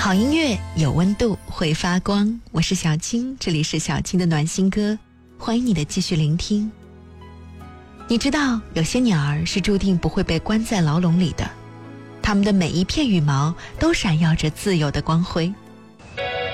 好音乐有温度，会发光。我是小青，这里是小青的暖心歌，欢迎你的继续聆听。你知道有些鸟儿是注定不会被关在牢笼里的，它们的每一片羽毛都闪耀着自由的光辉。